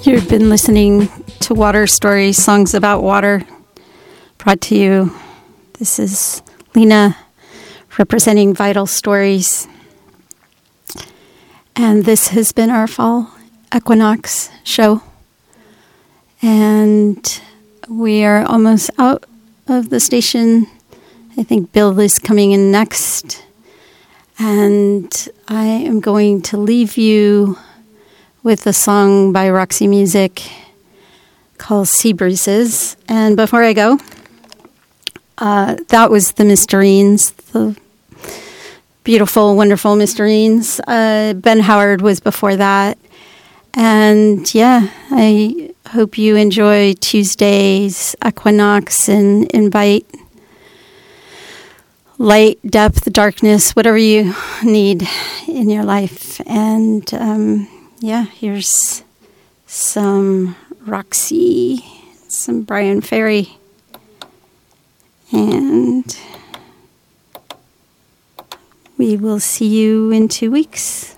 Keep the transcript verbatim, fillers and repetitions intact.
You've been listening to Water Stories, Songs About Water, brought to you. This is Lena, representing Vital Stories. And this has been our fall equinox show. And we are almost out of the station. I think Bill is coming in next. And I am going to leave you with a song by Roxy Music called Sea Breezes. And before I go, uh, that was the Mysterines, the beautiful, wonderful Mysterines. Uh, Ben Howard was before that. And yeah, I hope you enjoy Tuesday's equinox and invite light, depth, darkness, whatever you need in your life. And um, yeah, here's some Roxy, some Brian Ferry, and we will see you in two weeks.